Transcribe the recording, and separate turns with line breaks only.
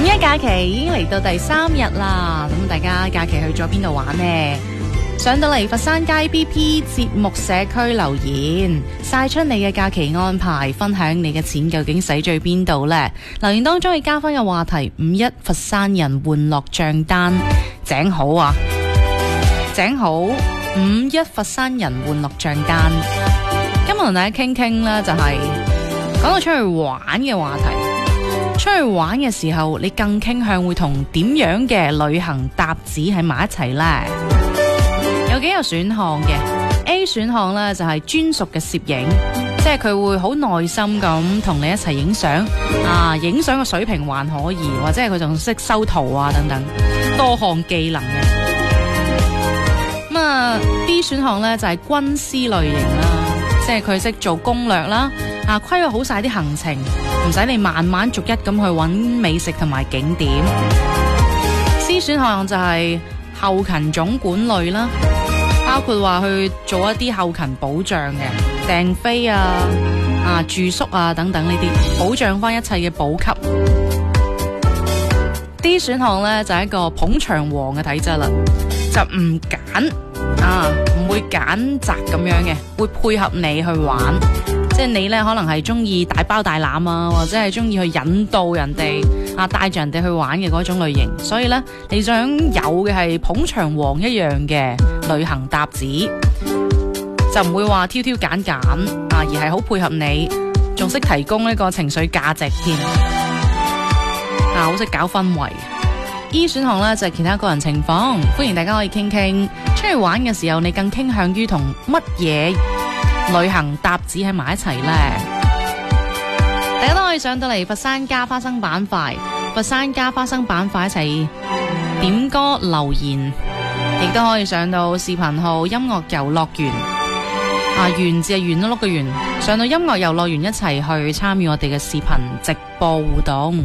五一假期已經嚟到第3日啦，咁大家假期去咗邊度玩呢？上到嚟佛山街 BP 節目社區留言，晒出你嘅假期安排，分享你嘅錢究竟使咗去邊度呢？留言當中係加分嘅話題，五一佛山人玩樂賬單，井好啊，井好，五一佛山人玩樂賬單。今日同大家傾傾啦，就係講到出去玩嘅話題。出去玩嘅時候，你更傾向會同點樣嘅旅行搭子喺埋一齊呢？有幾個選項嘅 A 選項呢，就係專屬嘅攝影，即係佢會好耐心咁同你一齊影相啊，影相嘅水平還可以，或者係佢仲識修圖啊等等，多項技能嘅。咁啊 B 選項呢，就係軍師類型啦，即係佢識做攻略啦，啊規劃好晒啲行程，唔使你慢慢逐一咁去揾美食同埋景點。C 選項就係後勤總管類啦，包括話去做一啲後勤保障嘅訂飛啊、住宿啊等等呢啲，保障翻一切嘅補給。D 選項呢，就係一個捧場王嘅體質啦，就唔揀唔會揀擇咁樣嘅，會配合你去玩。即係你呢，可能係中意大包大攬啊，或者係中意去引導人哋帶住人哋去玩嘅嗰種類型。所以呢，你想有嘅係捧場王一樣嘅旅行搭子，就唔會話挑挑揀揀而係好配合你，仲識提供呢個情緒價值添好識搞氛圍。E 選項呢，就係其他個人情況，歡迎大家可以傾傾出去玩嘅時候，你更傾向於同乜嘢旅行搭子喺埋一齊呢？大家都可以上到嚟佛山加花生板塊，佛山加花生板塊一齊點歌留言，亦都可以上到視頻號音樂遊樂園園字係圓碌碌嘅圓，上到音樂遊樂園一齊去參與我哋嘅視頻直播互動。